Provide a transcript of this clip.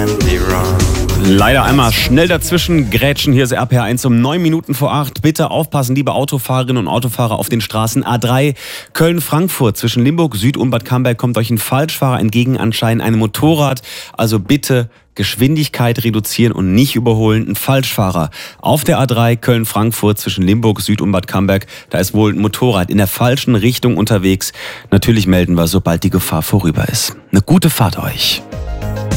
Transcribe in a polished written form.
Sandy Run. Leider einmal schnell dazwischen grätschen. Hier ist RPR1 um 9 Minuten vor 8. Bitte aufpassen, liebe Autofahrerinnen und Autofahrer auf den Straßen A3 Köln-Frankfurt. Zwischen Limburg Süd und Bad Camberg kommt euch ein Falschfahrer entgegen, anscheinend ein Motorrad. Also bitte Geschwindigkeit reduzieren und nicht überholen. Ein Falschfahrer auf der A3 Köln-Frankfurt zwischen Limburg Süd und Bad Camberg. Da ist wohl ein Motorrad in der falschen Richtung unterwegs. Natürlich melden wir, sobald die Gefahr vorüber ist. Eine gute Fahrt euch.